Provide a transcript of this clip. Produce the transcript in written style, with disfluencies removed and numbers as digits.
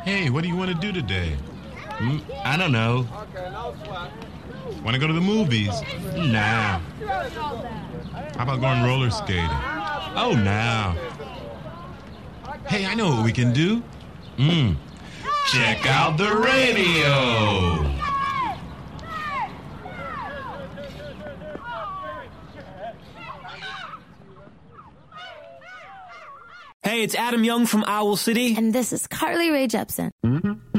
Hey, what do you want to do today? I don't know. Want to go to the movies? Nah. How about going roller skating? Oh, nah. Hey, I know what we can do. Check out the radio. Hey, it's Adam Young from Owl City. And this is Carly Rae Jepsen.